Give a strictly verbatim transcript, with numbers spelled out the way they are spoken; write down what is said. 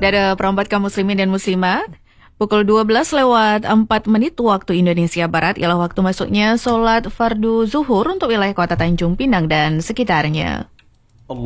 Dada perempat kaum muslimin dan muslimat, pukul dua belas lewat empat menit waktu Indonesia Barat ialah waktu masuknya sholat fardu zuhur untuk wilayah kota Tanjung Pinang dan sekitarnya.